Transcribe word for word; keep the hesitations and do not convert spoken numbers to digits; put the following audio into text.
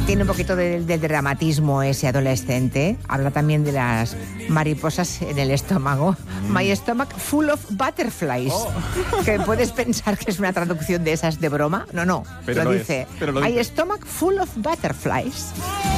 tiene un poquito de, de dramatismo ese adolescente. Habla también de las mariposas en el estómago. Mm. My stomach full of butterflies. Oh. Que puedes pensar que es una traducción de esas de broma. No, no. Pero lo lo dice. Es, pero lo My dice. stomach full of butterflies.